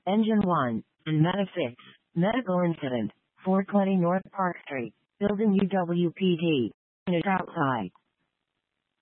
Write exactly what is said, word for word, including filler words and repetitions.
Engine one, and Meta six. Medical incident, four twenty North Park Street, Building U W P D. Is outside.